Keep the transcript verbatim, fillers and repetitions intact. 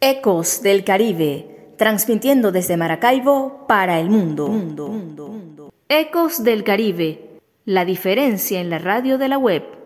Ecos del Caribe, transmitiendo desde Maracaibo para el mundo. mundo, mundo, mundo. Ecos del Caribe, la diferencia en la radio de la web.